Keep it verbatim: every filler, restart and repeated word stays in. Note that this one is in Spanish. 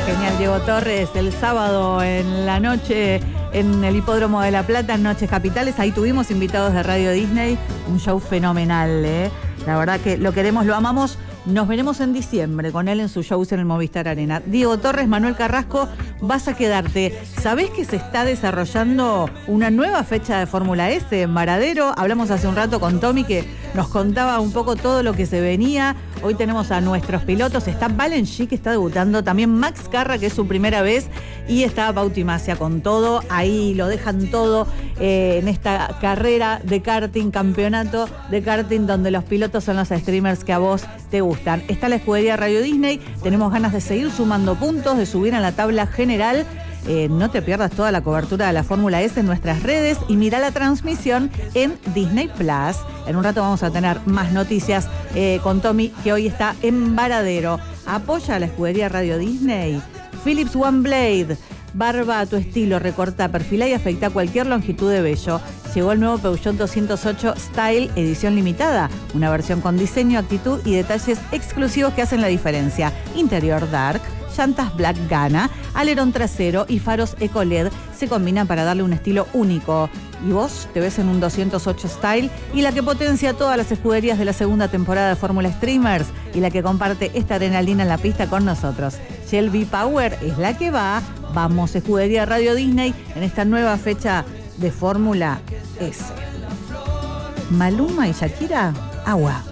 genial, Diego Torres, el sábado en la noche en el Hipódromo de La Plata, en Noches Capitales. Ahí tuvimos invitados de Radio Disney, un show fenomenal, ¿eh? La verdad que lo queremos, lo amamos. Nos veremos en diciembre con él en sus shows en el Movistar Arena. Diego Torres, Manuel Carrasco, vas a quedarte. ¿Sabés que se está desarrollando una nueva fecha de Fórmula S en Varadero? Hablamos hace un rato con Tommy, que nos contaba un poco todo lo que se venía. Hoy tenemos a nuestros pilotos. Está Valen G, que está debutando. También Max Carra, que es su primera vez. Y está Bauti Masia con todo. Ahí lo dejan todo eh, en esta carrera de karting, campeonato de karting, donde los pilotos son los streamers que a vos te gustan. Está la escudería Radio Disney. Tenemos ganas de seguir sumando puntos, de subir en la tabla general. Eh, no te pierdas toda la cobertura de la Fórmula S en nuestras redes y mira la transmisión en Disney Plus. En un rato vamos a tener más noticias eh, con Tommy, que hoy está en Varadero. Apoya a la escudería Radio Disney. Philips One Blade. Barba a tu estilo, recorta, perfila y afecta cualquier longitud de vello. Llegó el nuevo Peugeot doscientos ocho Style edición limitada. Una versión con diseño, actitud y detalles exclusivos que hacen la diferencia. Interior dark, llantas Black Gana, alerón trasero y faros Eco L E D se combinan para darle un estilo único. Y vos te ves en un doscientos ocho Style, y la que potencia todas las escuderías de la segunda temporada de Fórmula Streamers y la que comparte esta adrenalina en la pista con nosotros. Shell V-Power es la que va. Vamos, escudería Radio Disney, en esta nueva fecha de Fórmula S. Maluma y Shakira, agua.